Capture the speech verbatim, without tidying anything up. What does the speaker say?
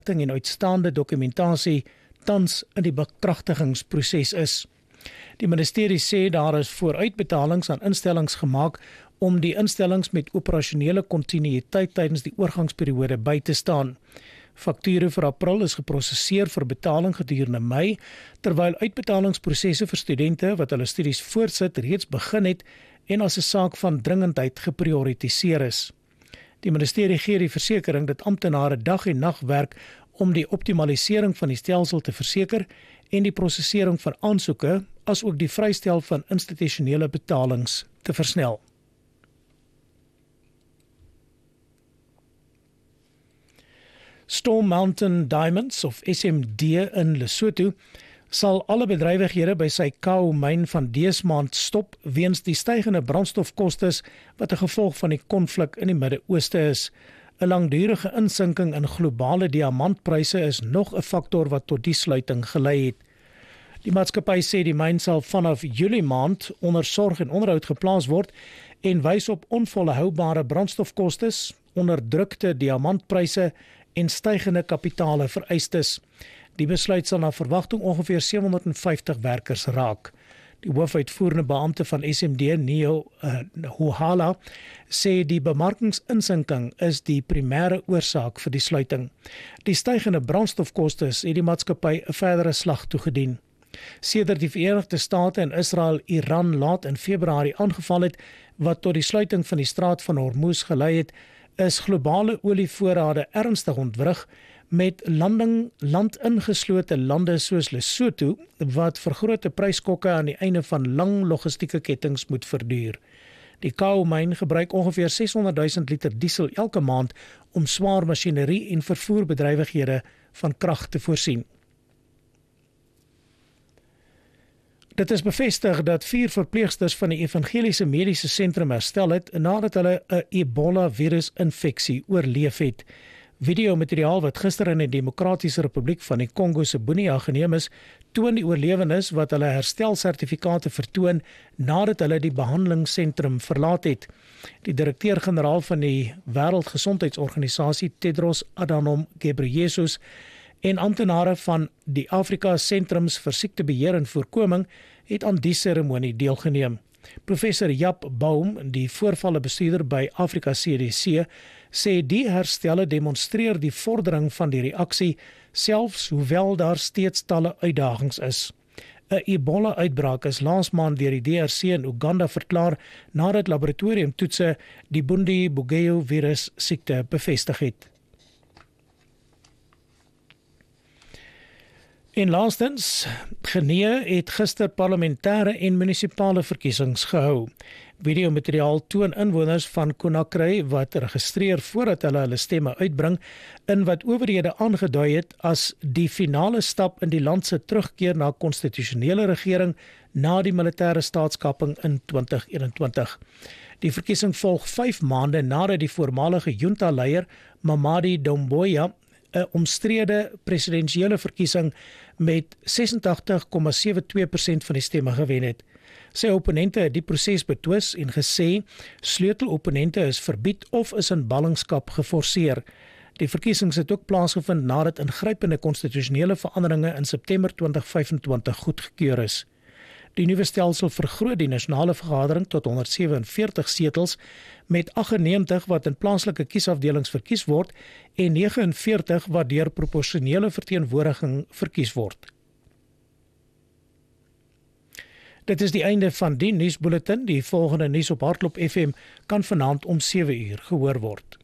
en uitstaande dokumentasie tans in die bekragtigingsproses is. Die ministerie sê daar is vooruitbetalings aan instellings gemaak om die instellings met operasionele kontinuïteit tydens die oorgangsperiode by te staan. Fakture vir April is geprosesseer vir betaling gedurende Mei, terwyl uitbetalingsprosesse vir studente wat hulle studies voortsit reeds begin het en as 'n saak van dringendheid geprioritiseer is. Die ministerie gee die versekering dat amptenare dag en nag werk om die optimalisering van die stelsel te verseker en die prosesering van aansoeke, asook die vrystel van institusionele betalings te versnel. Storm Mountain Diamonds of S M D in Lesotho sal alle bedrywighede by sy Kao myn van dese maand stop weens die stygende brandstofkostes wat 'n gevolg van die konflik in die Midde-Ooste is. 'n Langdurige insinking in globale diamantpryse is nog 'n faktor wat tot die sluiting gelei het. Die maatskappy sê die myn sal vanaf Julie maand onder sorg en onderhoud geplaas word en wys op onvolhoubare brandstofkostes, onderdrukte diamantpryse en stygende kapitale vereistes. Die besluit sal na verwagting ongeveer sewenhonderdvyftig werkers raak. Die hoofuitvoerende beampte van S M D, Neo uh, Hohala, sê die bemarkingsinsinking is die primêre oorsaak vir die sluiting. Die stygende brandstofkostes het die maatskappy 'n verdere slag toegedien. Sedert die Verenigde State en Israel Iran laat in Februarie aangeval het, wat tot die sluiting van die straat van Hormuz gelei het, is globale olievoorrade ernstig ontwrig, met landing land ingeslote lande soos Lesotho, wat vergrote pryskokke aan die einde van lang logistieke kettinge moet verduur. Die Kao myn gebruik ongeveer seshonderdduisend liter diesel elke maand om swaar masjinerie en vervoerbedrywighede van krag te voorsien. Dit is bevestig dat vier verpleegsters van die Evangeliese Mediese Sentrum herstel het nadat hulle 'n Ebola-virus-infeksie oorleef het. Videomateriaal wat gister in die Demokratiese Republiek van die Kongo se Bunia geneem is, toon die oorlewendes wat hulle herstelsertifikate vertoon nadat hulle die behandelingsentrum verlaat het. Die direkteur-generaal van die Wêreldgesondheidsorganisasie, Tedros Adhanom Ghebreyesus, en amptenare van die Afrika Sentrums vir Siektebeheer en Voorkoming het aan die seremonie deelgeneem. Professor Jap Baum, die voorvallebestuurder by Afrika C D C, sê die herstelle demonstreer die vordering van die reaksie, selfs hoewel daar steeds talle uitdagings is. 'n Ebola-uitbraak is laas maand deur die D R C in Uganda verklaar nadat laboratoriumtoetse die Bundibugyo virus siekte bevestig het. En laastens, Guinea het gister parlementêre en munisipale verkiesings gehou. Videomateriaal toon inwoners van Conakry wat registreer voordat hulle hulle stemme uitbring, in wat owerhede aangedui het as die finale stap in die land se terugkeer na konstitusionele regering na die militêre staatskaping in twintig eenentwintig. Die verkiesing volg vyf maande nadat die voormalige junta-leier Mamadi Doumbouya 'n omstrede presidensiële verkiesing met sesentagtig komma sewe twee persent van die stemme gewen het. Sy opponente het die proses betwis en gesê sleutelopponente is verbied of is in ballingskap geforseer. Die verkiesings het ook plaasgevind nadat ingrypende konstitusionele veranderinge in September twintig vyfentwintig goedgekeur is. Die nuwe stelsel vergroot die nasionale vergadering tot honderdsewenveertig setels met aggennegentig wat in plaaslike kiesafdelings verkies word en negenenveertig wat deur proporsionele verteenwoordiging verkies word. Dit is die einde van die nuusbulletin. Die volgende nuus op Hardloop F M kan vanaand om sewe uur gehoor word.